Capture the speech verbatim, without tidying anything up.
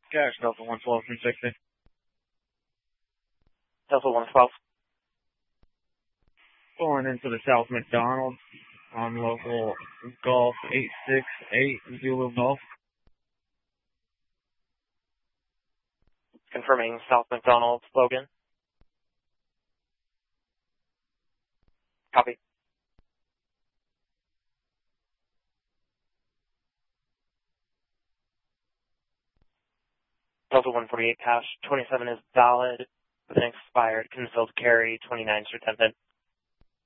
Cash, Delta one twelve, three sixty. Delta one twelve. Pulling into the South McDonald on local Golf eight six eight Zulu Golf. Confirming South McDonald, Logan. Copy. Delta one forty-eight cash, twenty-seven is valid with an expired concealed carry, twenty-nine Sir Tempin.